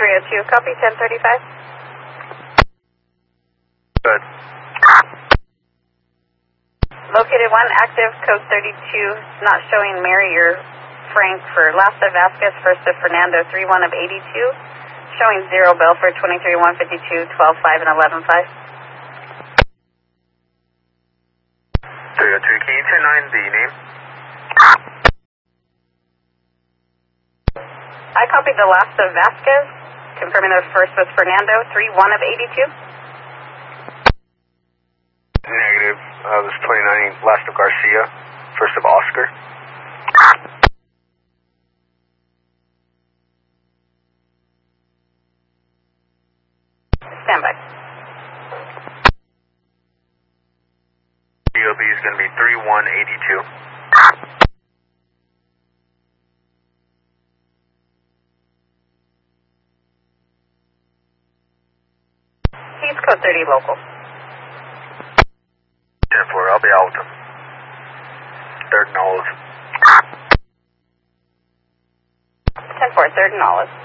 302, copy 1035. Good. Located 1, active, code 32, not showing Mary or Frank for Lasta Vasquez, first of Fernando, 31 of 82. Showing 0 bill for 23, 152, 12, 5, and 11, 5. 302, can you 10-9 the name? I copied the Lasta Vasquez, confirming the first was Fernando, 31 of 82. Negative. This is 29, last of Garcia, first of Oscar. Standby. DOB is going to be 3182. He's code 30 local. 10-4, I'll be out with him. Third and olive. 10-4, third and olive.